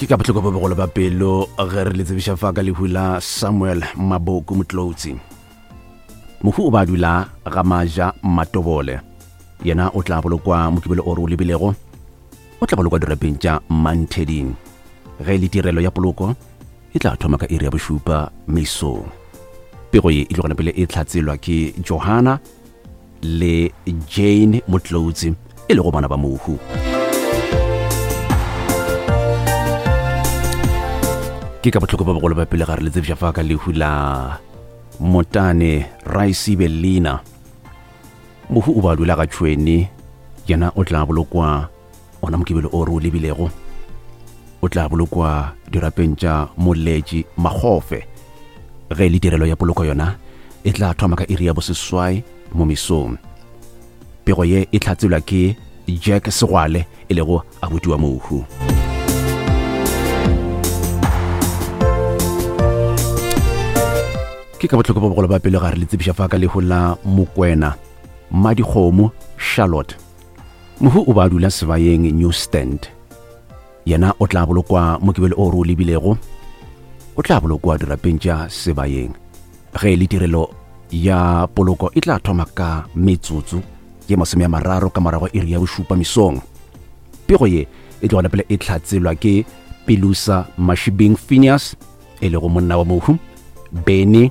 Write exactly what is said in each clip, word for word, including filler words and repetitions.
Ke ka botlhoko bo bogolo ba pelo ge re le tsebiša fa ka lehula Samuel Maboko Motlotsi. Mohu o ba dula ga Maja Matobole. Yena o tla bolokwa Mokibelo o re o lebilego. O tla bolokwa dirapeng tša Manteding. Ge le tirelo ya poloko e tla thoma ka iri ya bošupa mesong. Pego ye e tlogana pele e tlhatselwa ke Johanna le Jane Motlotsi e le go bana ba mohu. Ke ka botlhoko ba bogolo ba pele ga re le tsebiša fa ka lehu la Motane Raisibelina. Mohu o ba dula ga tšhweni, yena o tla bolokwa ona Mokibelo o re o lebilego. O tla bolokwa dirapeng tša Moletši Makgofe. Ge le tirelo ya poloko yona e tla thoma ka iri ya boseswai mo mesong. Pego ye e tlhatselwa ke Jack Segwale e lego abuti wa mohu. Ke ka botlhoko bo bogolo ba pele ga re le tsebiša fa ka lehu la Mokwena Madikgomo Charlotte. Mohu o ba dula sebayeng New Stand. Yena o tla bolokwa Mokibelo o re o lebilego. O tla bolokwa dirapeng tša sebayeng. Ge le tirelo ya poloko e tla thoma ka metsotso ye masome ya mararo ka morago iri ya bošupa mesong. Pego ye e tlogana pele e tlhatselwa ke Pelusa Mashibing Phineas e lego monna wa mohu, Beni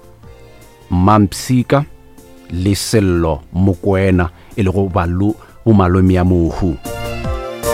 Mampsika le Sello Mokwena e lego balu o malome ya mohu.